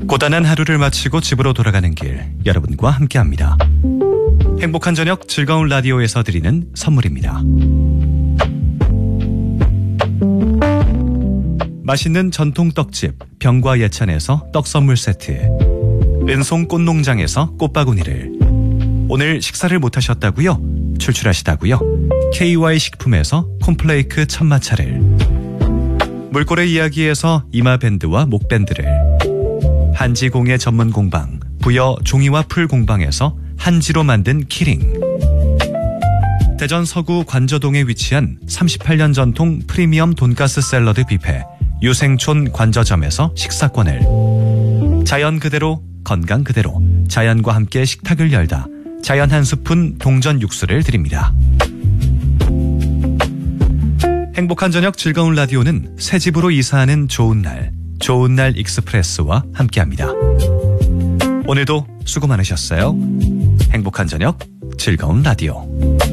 고단한 하루를 마치고 집으로 돌아가는 길, 여러분과 함께합니다. 행복한 저녁 즐거운 라디오에서 드리는 선물입니다. 맛있는 전통 떡집 병과 예찬에서 떡 선물 세트, 은송 꽃농장에서 꽃바구니를, 오늘 식사를 못하셨다고요? 출출하시다고요? KY 식품에서 콤플레이크 천마차를, 물고래 이야기에서 이마밴드와 목밴드를, 한지공예 전문 공방 부여 종이와 풀 공방에서 한지로 만든 키링, 대전 서구 관저동에 위치한 38년 전통 프리미엄 돈가스 샐러드 뷔페 유생촌 관저점에서 식사권을, 자연 그대로 건강 그대로 자연과 함께 식탁을 열다 자연 한 스푼 동전 육수를 드립니다. 행복한 저녁 즐거운 라디오는 새 집으로 이사하는 좋은 날 익스프레스와 함께합니다. 오늘도 수고 많으셨어요. 행복한 저녁 즐거운 라디오.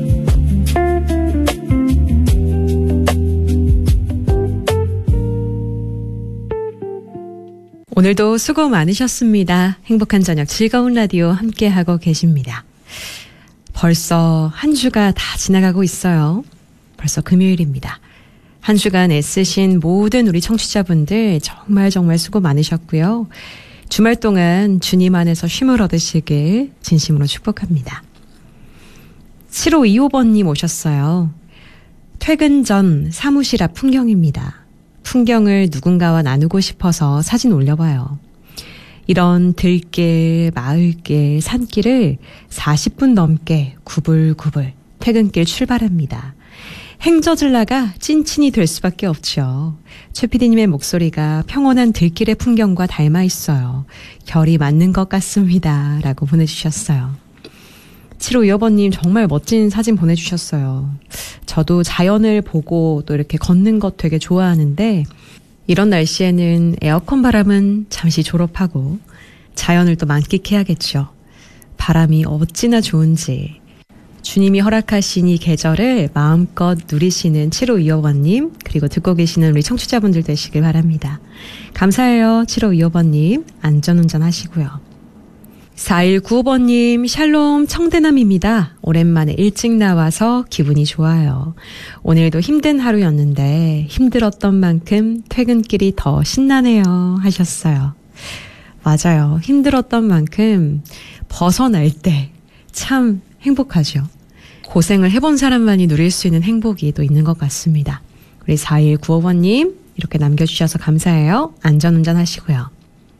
오늘도 수고 많으셨습니다. 행복한 저녁 즐거운 라디오 함께하고 계십니다. 벌써 한 주가 다 지나가고 있어요. 벌써 금요일입니다. 한 주간 애쓰신 모든 우리 청취자분들 정말 수고 많으셨고요. 주말 동안 주님 안에서 쉼을 얻으시길 진심으로 축복합니다. 7525번님 오셨어요. 퇴근 전 사무실 앞 풍경입니다. 풍경을 누군가와 나누고 싶어서 사진 올려봐요. 이런 들길, 마을길, 산길을 40분 넘게 구불구불 퇴근길 출발합니다. 행저질라가 찐친이 될 수밖에 없죠. 최 PD님의 목소리가 평온한 들길의 풍경과 닮아 있어요. 결이 맞는 것 같습니다. 라고 보내주셨어요. 7525번님 정말 멋진 사진 보내주셨어요. 저도 자연을 보고 또 이렇게 걷는 것 되게 좋아하는데 이런 날씨에는 에어컨 바람은 잠시 졸업하고 자연을 또 만끽해야겠죠. 바람이 어찌나 좋은지 주님이 허락하신 이 계절을 마음껏 누리시는 7525번님 그리고 듣고 계시는 우리 청취자분들 되시길 바랍니다. 감사해요. 7525번님 안전운전 하시고요. 4195번님 샬롬 청대남입니다. 오랜만에 일찍 나와서 기분이 좋아요. 오늘도 힘든 하루였는데 힘들었던 만큼 퇴근길이 더 신나네요 하셨어요. 맞아요. 힘들었던 만큼 벗어날 때 참 행복하죠. 고생을 해본 사람만이 누릴 수 있는 행복이 또 있는 것 같습니다. 우리 4195번님 이렇게 남겨주셔서 감사해요. 안전운전 하시고요.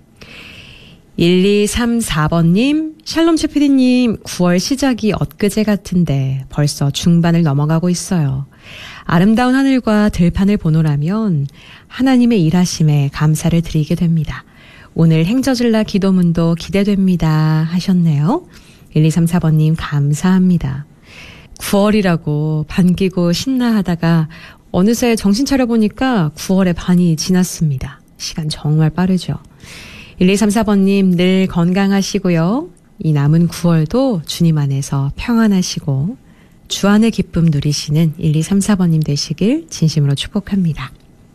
1234번님 샬롬 최 PD님 9월 시작이 엊그제 같은데 벌써 중반을 넘어가고 있어요. 아름다운 하늘과 들판을 보노라면 하나님의 일하심에 감사를 드리게 됩니다. 오늘 행저질라 기도문도 기대됩니다 하셨네요. 1234번님 감사합니다. 9월이라고 반기고 신나하다가 어느새 정신 차려보니까 9월의 반이 지났습니다. 시간 정말 빠르죠. 1234번님 늘 건강하시고요. 이 남은 9월도 주님 안에서 평안하시고 주 안의 기쁨 누리시는 1234번님 되시길 진심으로 축복합니다.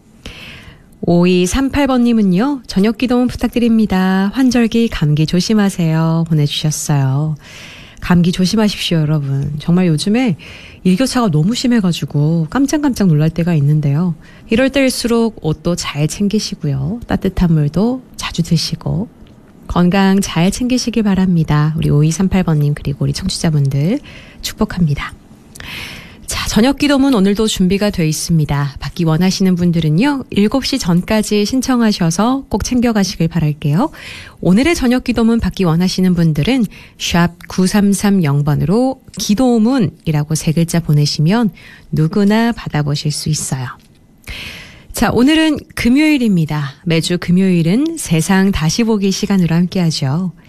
5238번님은요. 저녁 기도문 부탁드립니다. 환절기 감기 조심하세요 보내주셨어요. 감기 조심하십시오 여러분. 정말 요즘에 일교차가 너무 심해가지고 깜짝깜짝 놀랄 때가 있는데요. 이럴 때일수록 옷도 잘 챙기시고요. 따뜻한 물도 자주 드시고 건강 잘 챙기시길 바랍니다. 우리 5238번님 그리고 우리 청취자분들 축복합니다. 자, 저녁 기도문 오늘도 준비가 돼 있습니다. 받기 원하시는 분들은요. 7시 전까지 신청하셔서 꼭 챙겨가시길 바랄게요. 오늘의 저녁 기도문 받기 원하시는 분들은 샵 9330번으로 기도문이라고 3글자 보내시면 누구나 받아보실 수 있어요. 자, 오늘은 금요일입니다. 매주 금요일은 세상 다시 보기 시간으로 함께하죠.